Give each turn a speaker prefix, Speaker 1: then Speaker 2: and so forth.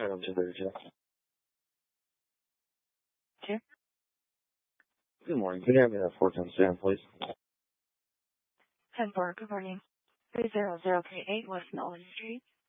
Speaker 1: Item 232.
Speaker 2: Okay.
Speaker 1: Good morning. Could you have me that 410 please?
Speaker 2: 10-4, good morning. 30038 West Nolan Street.